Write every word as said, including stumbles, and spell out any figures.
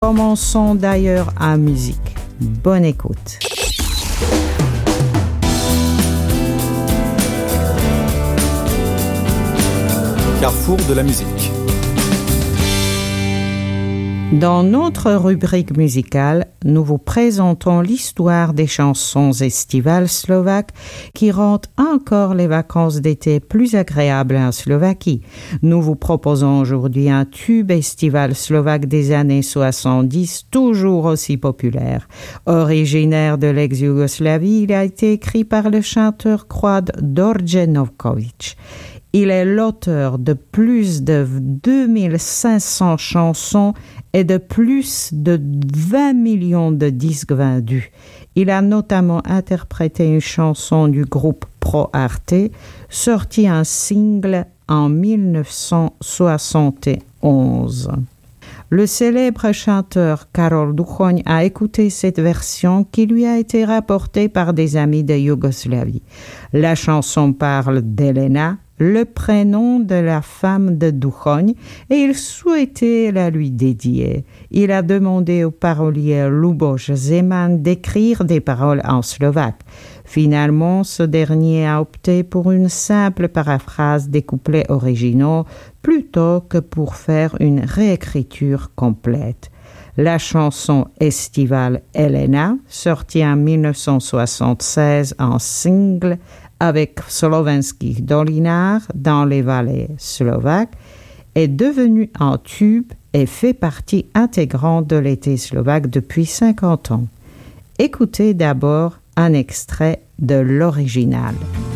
Commençons d'ailleurs en musique. Bonne écoute. Carrefour de la musique. Dans notre rubrique musicale, nous vous présentons l'histoire des chansons estivales slovaques qui rendent encore les vacances d'été plus agréables en Slovaquie. Nous vous proposons aujourd'hui un tube estival slovaque des années soixante-dix, toujours aussi populaire. Originaire de l'ex-Yougoslavie, il a été écrit par le chanteur croate Đorđe Novković. Il est l'auteur de plus de deux mille cinq cents chansons et de plus de vingt millions de disques vendus. Il a notamment interprété une chanson du groupe Pro Arte, sortie en single en dix-neuf cent soixante et onze. Le célèbre chanteur Karol Duchoň a écouté cette version qui lui a été rapportée par des amis de Yougoslavie. La chanson parle d'Elena, le prénom de la femme de Duchoň, et il souhaitait la lui dédier. Il a demandé au parolier Luboš Zeman d'écrire des paroles en slovaque. Finalement, ce dernier a opté pour une simple paraphrase des couplets originaux plutôt que pour faire une réécriture complète. La chanson estivale Elena, sortie en dix-neuf cent soixante-seize en single avec Slovenských dolinách dans les vallées slovaques, est devenue un tube et fait partie intégrante de l'été slovaque depuis cinquante ans. Écoutez d'abord un extrait de l'original.